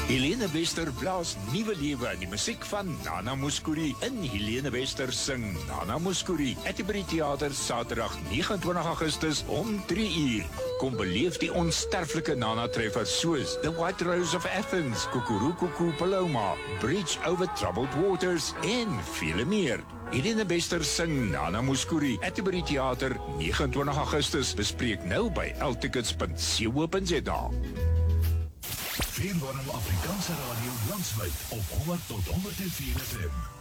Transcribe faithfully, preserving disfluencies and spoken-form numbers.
Helene Wester blaas nuwe lewe in die musiek van Nana Mouskouri in Helene Wester sing Nana Mouskouri. Atterbury Theater Saterdag nege en twintig Augustus om drie uur. Kom beleef die onsterflike Nana treffers soos The White Rose of Athens, Kukurukuku Paloma, Bridge Over Troubled Waters en vele meer. Helene Wester sing Nana Mouskouri. Atterbury Theater nege en twintig Augustus. Bespreek nou by l tickets punt co punt za. Vierwarm Afrikaanse radio landwyd op honderd tot honderd en vier F M.